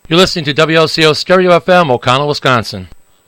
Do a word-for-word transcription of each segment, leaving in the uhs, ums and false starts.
You're listening to W L C O Stereo F M, O'Connell, Wisconsin.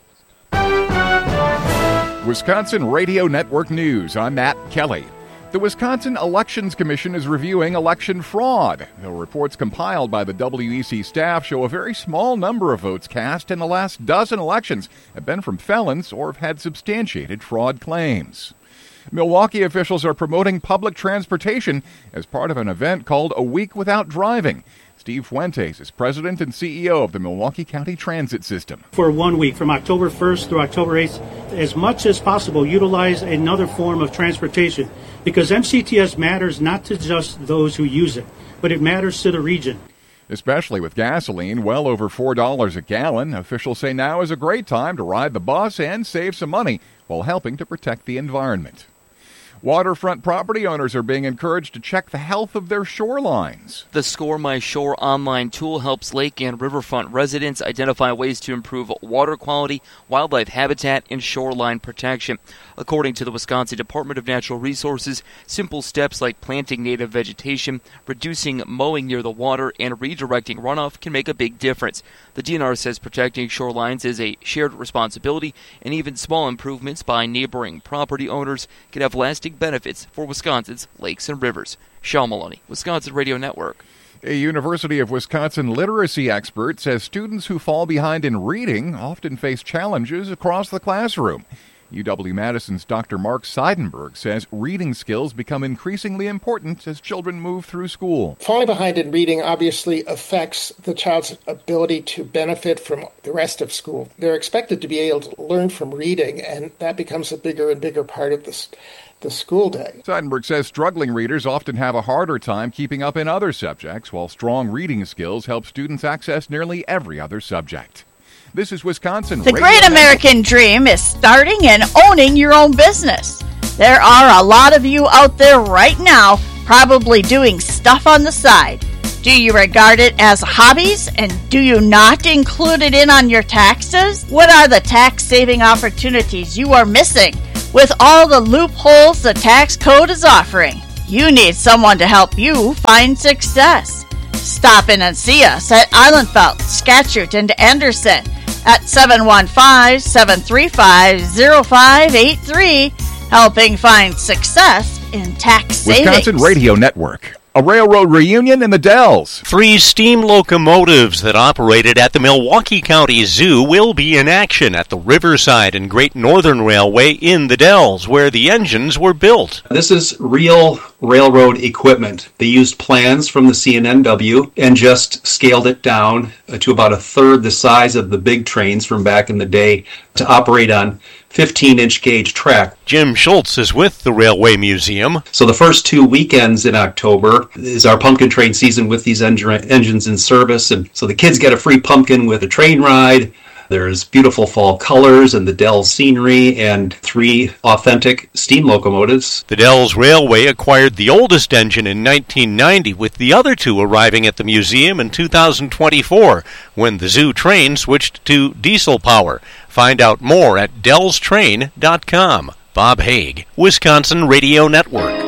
Wisconsin Radio Network News. I'm Matt Kelly. The Wisconsin Elections Commission is reviewing election fraud. The reports compiled by the W E C staff show a very small number of votes cast in the last dozen elections have been from felons or have had substantiated fraud claims. Milwaukee officials are promoting public transportation as part of an event called A Week Without Driving. Steve Fuentes is president and C E O of the Milwaukee County Transit System. For one week, from October first through October eighth, as much as possible, utilize another form of transportation because M C T S matters not to just those who use it, but it matters to the region. Especially with gasoline well over four dollars a gallon, officials say now is a great time to ride the bus and save some money while helping to protect the environment. Waterfront property owners are being encouraged to check the health of their shorelines. The Score My Shore online tool helps lake and riverfront residents identify ways to improve water quality, wildlife habitat, and shoreline protection. According to the Wisconsin Department of Natural Resources, simple steps like planting native vegetation, reducing mowing near the water, and redirecting runoff can make a big difference. The D N R says protecting shorelines is a shared responsibility, and even small improvements by neighboring property owners can have lasting benefits for Wisconsin's lakes and rivers. Shel Maloney, Wisconsin Radio Network. A University of Wisconsin literacy expert says students who fall behind in reading often face challenges across the classroom. U W-Madison's Doctor Mark Seidenberg says reading skills become increasingly important as children move through school. Falling behind in reading obviously affects the child's ability to benefit from the rest of school. They're expected to be able to learn from reading, and that becomes a bigger and bigger part of this. the school day. Seidenberg says struggling readers often have a harder time keeping up in other subjects, while strong reading skills help students access nearly every other subject. This is Wisconsin. The great American dream is starting and owning your own business. There are a lot of you out there right now probably doing stuff on the side. Do you regard it as hobbies, and do you not include it in on your taxes? What are the tax-saving opportunities you are missing with all the loopholes the tax code is offering? You need someone to help you find success. Stop in and see us at Islandfeld, Scatchert, and Anderson at seven one five, seven three five, zero five eight three, helping find success in tax savings. Wisconsin Radio Network. A railroad reunion in the Dells. Three steam locomotives that operated at the Milwaukee County Zoo will be in action at the Riverside and Great Northern Railway in the Dells, where the engines were built. This is real railroad equipment. They used plans from the C N N W and just scaled it down to about a third the size of the big trains from back in the day to operate on fifteen-inch gauge track. Jim Schultz is with the Railway Museum. So the first two weekends in October is our pumpkin train season with these en- engines in service. And so the kids get a free pumpkin with a train ride. There's beautiful fall colors and the Dells scenery and three authentic steam locomotives. The Dells Railway acquired the oldest engine in nineteen ninety, with the other two arriving at the museum in two thousand twenty-four, when the Zoo train switched to diesel power. Find out more at dells train dot com. Bob Haig, Wisconsin Radio Network.